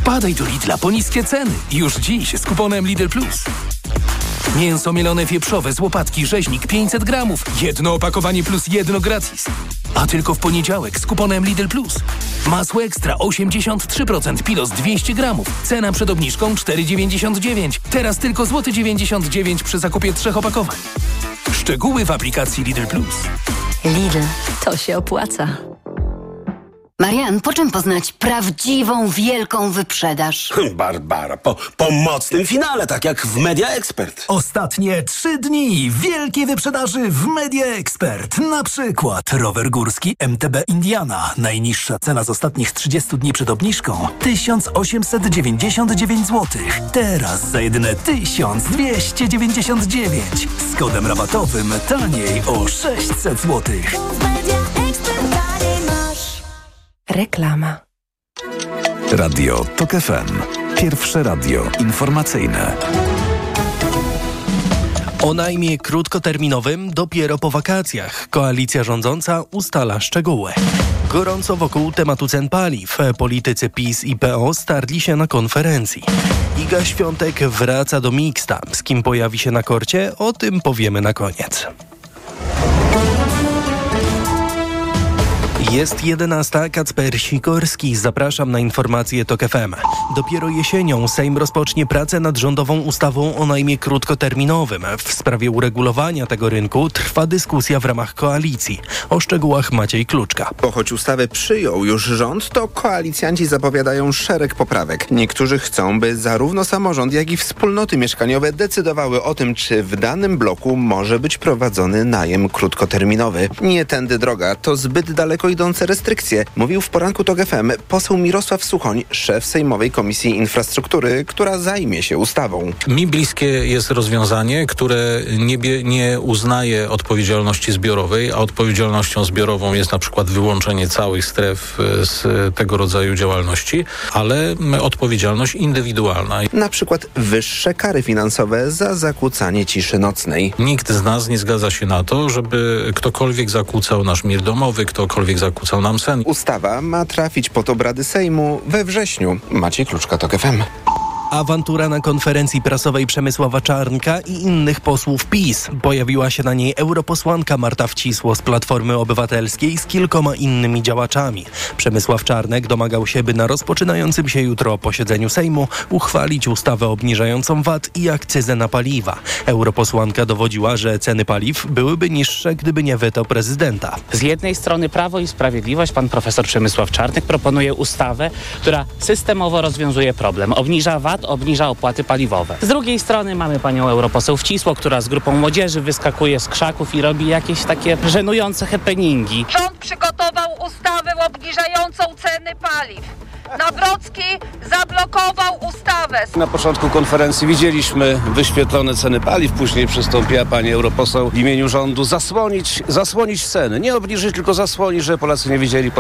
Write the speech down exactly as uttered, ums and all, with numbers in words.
Wpadaj do Lidla po niskie ceny. Już dziś z kuponem Lidl Plus. Mięso mielone wieprzowe z łopatki rzeźnik pięćset gramów. Jedno opakowanie plus jedno gratis. A tylko w poniedziałek z kuponem Lidl Plus. Masło ekstra osiemdziesiąt trzy procent Pilos dwieście gramów. Cena przed obniżką cztery dziewięćdziesiąt dziewięć. Teraz tylko złoty dziewięćdziesiąt dziewięć przy zakupie trzech opakowań. Szczegóły w aplikacji Lidl Plus. Lidl, to się opłaca. Marian, po czym poznać prawdziwą, wielką wyprzedaż? Barbara, po, po mocnym finale, tak jak w Media Expert. Ostatnie trzy dni wielkiej wyprzedaży w Media Expert. Na przykład rower górski M T B Indiana. Najniższa cena z ostatnich trzydziestu dni przed obniżką tysiąc osiemset dziewięćdziesiąt dziewięć złotych. Teraz za jedyne tysiąc dwieście dziewięćdziesiąt dziewięć. Z kodem rabatowym taniej o sześćset złotych. Reklama. Radio Tok F M. Pierwsze radio informacyjne. O najmie krótkoterminowym dopiero po wakacjach. Koalicja rządząca ustala szczegóły. Gorąco wokół tematu cen paliw. Politycy PiS i P O starli się na konferencji. Iga Świątek wraca do Mixta. Z kim pojawi się na korcie? O tym powiemy na koniec. Jest jedenasta. Kacper Sikorski. Zapraszam na informacje Tok F M. Dopiero jesienią Sejm rozpocznie pracę nad rządową ustawą o najmie krótkoterminowym. W sprawie uregulowania tego rynku trwa dyskusja w ramach koalicji. O szczegółach Maciej Kluczka. Bo choć ustawę przyjął już rząd, to koalicjanci zapowiadają szereg poprawek. Niektórzy chcą, by zarówno samorząd, jak i wspólnoty mieszkaniowe decydowały o tym, czy w danym bloku może być prowadzony najem krótkoterminowy. Nie tędy droga, to zbyt daleko idące restrykcje, mówił w poranku Tok F M poseł Mirosław Suchoń, szef Sejmowej Komisji Infrastruktury, która zajmie się ustawą. Mi bliskie jest rozwiązanie, które nie, bie, nie uznaje odpowiedzialności zbiorowej, a odpowiedzialnością zbiorową jest na przykład wyłączenie całych stref z tego rodzaju działalności, ale odpowiedzialność indywidualna. Na przykład wyższe kary finansowe za zakłócanie ciszy nocnej. Nikt z nas nie zgadza się na to, żeby ktokolwiek zakłócał nasz mir domowy, ktokolwiek zakłócał nam sen. Ustawa ma trafić pod obrady Sejmu we wrześniu. Maciej Kluczka, Tok F M. Awantura na konferencji prasowej Przemysława Czarnka i innych posłów PiS. Pojawiła się na niej europosłanka Marta Wcisło z Platformy Obywatelskiej z kilkoma innymi działaczami. Przemysław Czarnek domagał się, by na rozpoczynającym się jutro posiedzeniu Sejmu uchwalić ustawę obniżającą V A T i akcyzę na paliwa. Europosłanka dowodziła, że ceny paliw byłyby niższe, gdyby nie weto prezydenta. Z jednej strony Prawo i Sprawiedliwość, pan profesor Przemysław Czarnek proponuje ustawę, która systemowo rozwiązuje problem. Obniża V A T, obniża opłaty paliwowe. Z drugiej strony mamy panią europoseł Wcisło, która z grupą młodzieży wyskakuje z krzaków i robi jakieś takie żenujące happeningi. Rząd przygotował ustawę obniżającą ceny paliw. Nawrocki zablokował ustawę. Na początku konferencji widzieliśmy wyświetlone ceny paliw, później przystąpiła pani europoseł w imieniu rządu zasłonić, zasłonić ceny. Nie obniżyć, tylko zasłonić, że Polacy nie widzieli